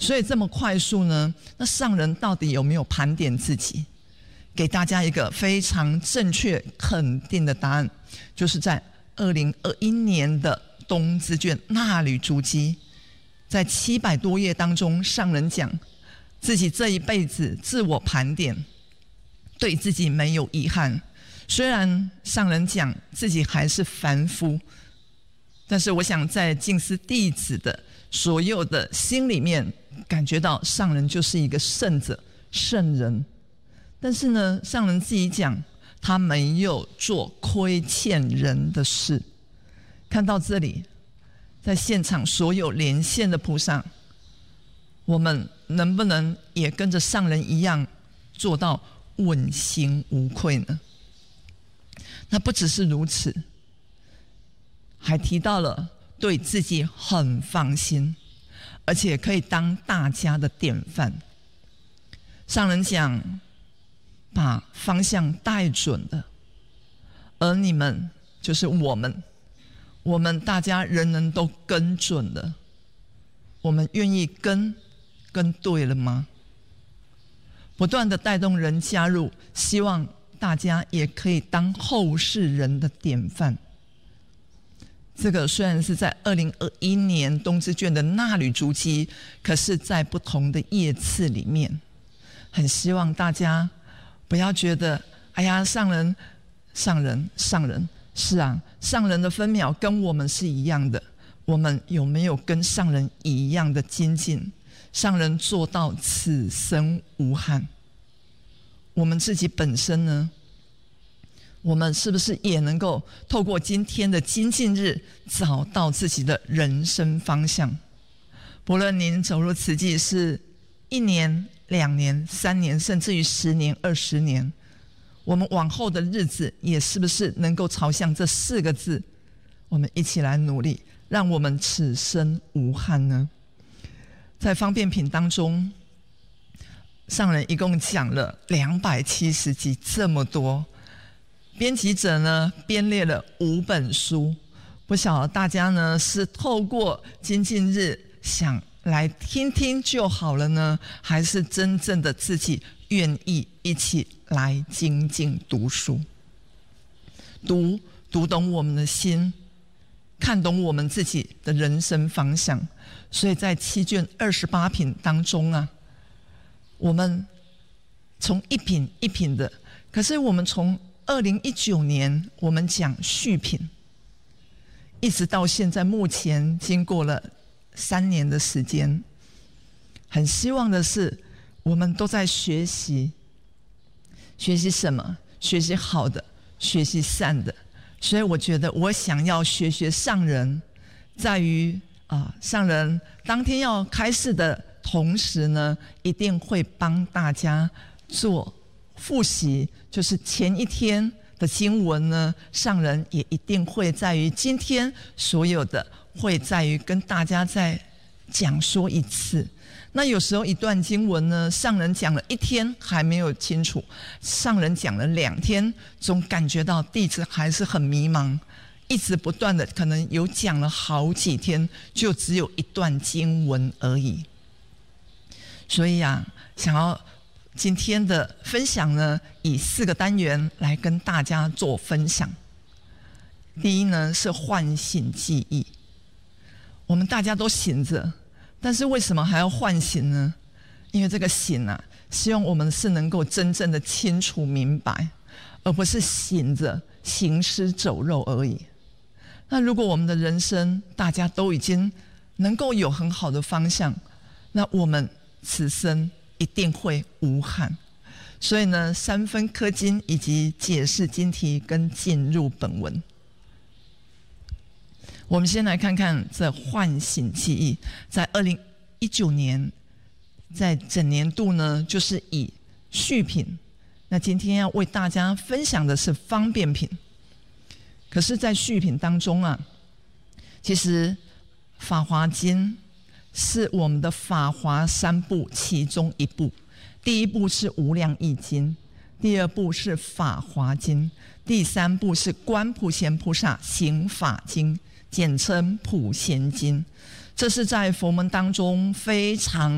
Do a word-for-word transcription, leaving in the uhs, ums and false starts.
所以这么快速呢，那上人到底有没有盘点自己？给大家一个非常正确肯定的答案，就是在二零二一年的东资卷纳履足迹，在七百多页当中，上人讲自己这一辈子自我盘点，对自己没有遗憾。虽然上人讲自己还是凡夫，但是我想在静思弟子的所有的心里面，感觉到上人就是一个圣者、圣人。但是呢，上人自己讲，他没有做亏欠人的事。看到这里，在现场所有连线的菩萨，我们能不能也跟着上人一样做到问心无愧呢？那不只是如此，还提到了对自己很放心，而且可以当大家的典范。上人讲，把方向带准了，而你们就是我们，我们大家人人都跟准了，我们愿意跟跟对了吗？不断的带动人加入，希望大家也可以当后世人的典范。这个虽然是在二零二一年东资卷的纳履足迹，可是在不同的页次里面，很希望大家不要觉得，哎呀，上人，上人，上人，是啊，上人的分秒跟我们是一样的，我们有没有跟上人一样的精进？上人做到此生无憾。我们自己本身呢，我们是不是也能够透过今天的精进日，找到自己的人生方向？不论您走入慈济是一年、两年、三年，甚至于十年、二十年，我们往后的日子也是不是能够朝向这四个字，我们一起来努力，让我们此生无憾呢？在方便品当中，上人一共讲了两百七十集，这么多。编辑者呢编列了五本书，不晓得大家呢是透过精进日想来听听就好了呢，还是真正的自己愿意一起来精进读书，读读懂我们的心，看懂我们自己的人生方向。所以在七卷二十八品当中啊，我们从一品一品的，可是我们从二零一九年我们讲续品，一直到现在目前经过了三年的时间，很希望的是我们都在学习，学习什么？学习好的，学习善的。所以我觉得我想要学学上人，在于啊，上人当天要开示的同时呢，一定会帮大家做复习，就是前一天的经文呢，上人也一定会在于今天所有的会在于跟大家再讲说一次。那有时候一段经文呢，上人讲了一天还没有清楚，上人讲了两天，总感觉到弟子还是很迷茫，一直不断的可能有讲了好几天，就只有一段经文而已。所以啊，想要今天的分享呢，以四个单元来跟大家做分享。第一呢，是唤醒记忆。我们大家都醒着，但是为什么还要唤醒呢？因为这个醒啊，希望我们是能够真正的清楚明白，而不是醒着行尸走肉而已。那如果我们的人生大家都已经能够有很好的方向，那我们此生一定会无憾。所以呢，三分科经以及解释经题跟进入本文。我们先来看看这唤醒记忆，在二零一九年，在整年度呢，就是以续品。那今天要为大家分享的是方便品。可是在续品当中啊，其实法华经是我们的法华三部其中一部。第一部是无量义经，第二部是法华经，第三部是观普贤菩萨行法经，简称普贤经。这是在佛门当中非常